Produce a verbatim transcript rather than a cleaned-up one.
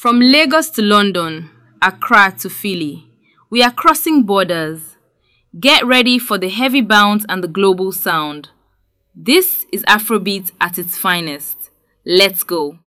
From Lagos to London, Accra to Philly, we are crossing borders. Get ready for the heavy bounce and the global sound. This is Afrobeat at its finest. Let's go.